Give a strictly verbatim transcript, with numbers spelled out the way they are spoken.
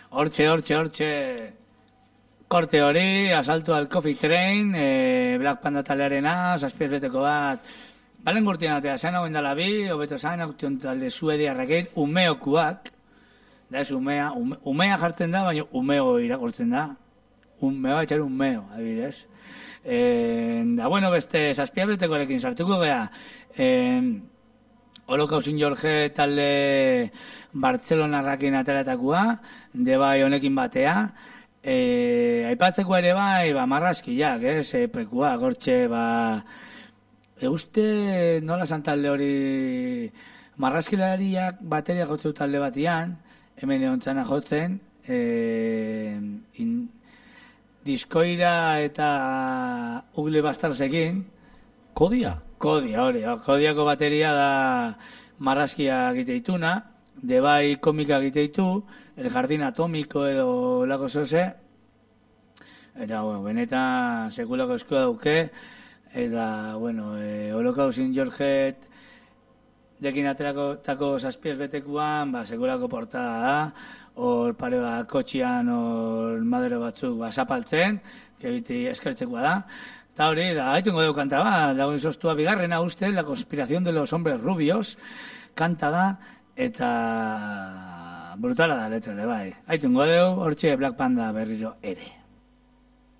Hortxe, hortxe, hortxe. Korte hori, asalto al Coffee Train, eh, Black Panda talearena, zazpiez beteko bat. Balen gurtien atea, zain hau indala bi, hobeto zain, auktion talde suediarrakein, umeokuak. Da ez umea, ume, umea jartzen da, baina umeo irakurtzen da. Umeo, etxar umeo, adibidez. Eh, da, bueno, beste zazpiez betekorekin sartuko gea. Eh, Holokausin Jorge talde Bartzelonarrakin ateratakoa, de bai honekin batea. E, aipatzeko ere bai, ba, marraskiak, ez, eh, pekua, gortxe, ba, e, uste nola zantalde hori marraskilariak bateria jotzeu talde batian, hemen egontzana jotzen, e, in, diskoira eta ugle bastarzekin. Kodia? Kodia, hori, kodiako bateria da marraskia egiteituna, de bai komika egiteitu, El Jardín Atómico edo lako zoze, eta, bueno, benetan sekulako eskua dauke, eta, bueno, e, Holokausin Jorget dekin aterako tako zazpiez betekuan, ba, sekulako portada da, hor pare bat kotxian, hor madero batzuk ba, zapaltzen, kebiti eskertzekoa da, eta hori, da, haituko dugu kanta ba, dagoen sostua bigarrena uste, La conspiración de los hombres rubios, kanta da, eta brutala da letra, bai. Haituko dugu, hortxe Black Panda berriro ere.